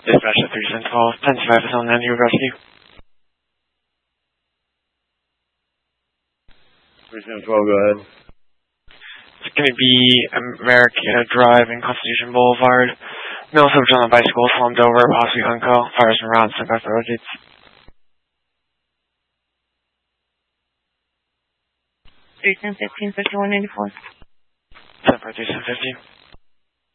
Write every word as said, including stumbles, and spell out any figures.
Dispatch at three seven one two, ten five is on any rescue. three seven one two, go ahead. It's going to be America Drive and Constitution Boulevard. Male subject on a bicycle, slumped over, possibly uncle. Fires from around, sent back the rotates. three ten fifteen fifty one ninety four. Ten for three seven fifty.